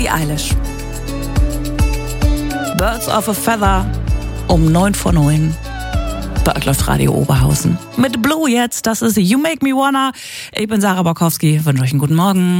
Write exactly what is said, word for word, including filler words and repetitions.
Billie Eilish. Birds of a Feather um neun vor neun. Bei euch läuft Radio Oberhausen. Mit Blue jetzt, das ist You Make Me Wanna. Ich bin Sarah Borkowski, wünsche euch einen guten Morgen.